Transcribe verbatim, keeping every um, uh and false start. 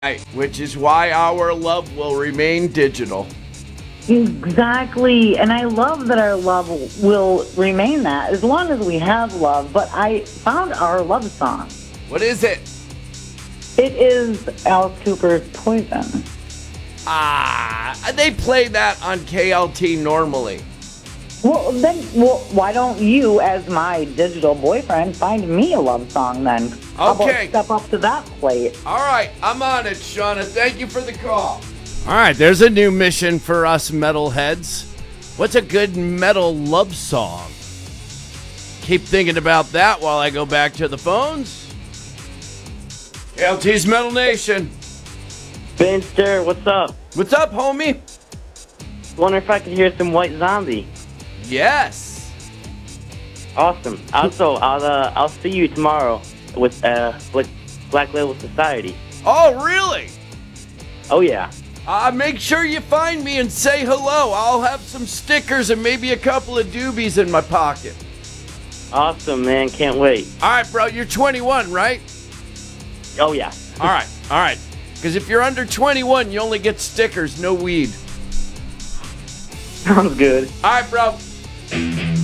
Right, which is why our love will remain digital. Exactly. And I love that our love will remain that as long as we have love. But I found our love song. What is it? It is Alice Cooper's Poison. Ah, they play that on K L T normally. Well, then, well, why don't you, as my digital boyfriend, find me a love song then? How Okay. about step up to that plate? All right, I'm on it, Shauna. Thank you for the call. All right, there's a new mission for us metalheads. What's a good metal love song? Keep thinking about that while I go back to the phones. K L T's Metal Nation. Finster, what's up? What's up, homie? Wonder if I could hear some White Zombie. Yes. Awesome. Also, I'll uh, I'll see you tomorrow with uh Black, Black Label Society. Oh, really? Oh yeah. Uh, make sure you find me and say hello. I'll have some stickers and maybe a couple of doobies in my pocket. Awesome, man. Can't wait. All right, bro. You're twenty-one, right? Oh yeah. All right. All right. Because if you're under twenty-one, you only get stickers, no weed. Sounds good. All right, bro.